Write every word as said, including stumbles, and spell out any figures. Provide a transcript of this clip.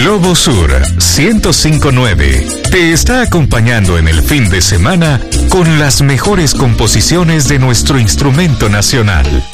Globo Sur ciento cinco punto nueve te está acompañando en el fin de semana con las mejores composiciones de nuestro instrumento nacional.